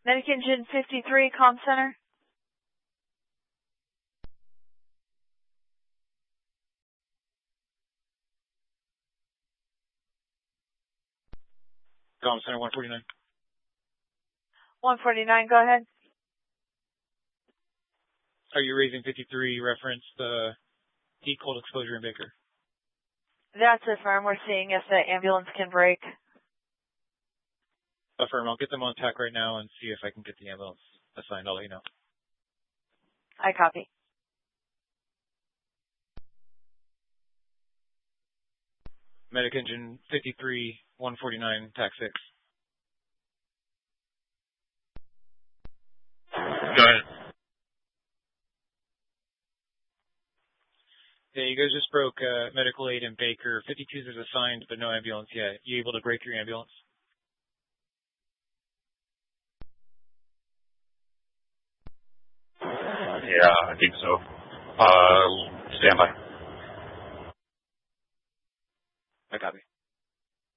Medic Engine 53, Comm Center. Comm Center 149. 149, go ahead. Are you raising 53 reference the heat cold exposure in Baker? That's affirm. We're seeing if the ambulance can break. Affirm. I'll get them on TAC right now and see if I can get the ambulance assigned. I'll let you know. I copy. Medic Engine 53, 149, TAC 6. Go ahead. Yeah, you guys just broke medical aid in Baker. 52s is assigned, but no ambulance yet. You able to break your ambulance? Yeah, I think so. Stand by. I copy.